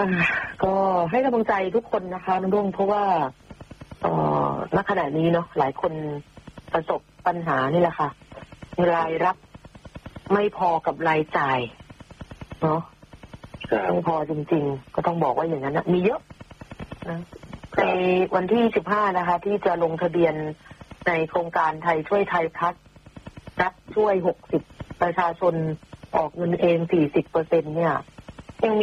ก็ให้กำลังใจทุกคนนะคะน้องรุ่งเพราะว่าณขณะนี้เนาะหลายคนประสบปัญหานี่แหละค่ะรายรับไม่พอกับรายจ่ายเนาะไม่พอจริงๆก็ต้องบอกว่าอย่างนั้นนะมีเยอะนะในวันที่15นะคะที่จะลงทะเบียนในโครงการไทยช่วยไทยพัฒน์รัฐช่วย60ประชาชนออกเงินเอง40%เนี่ย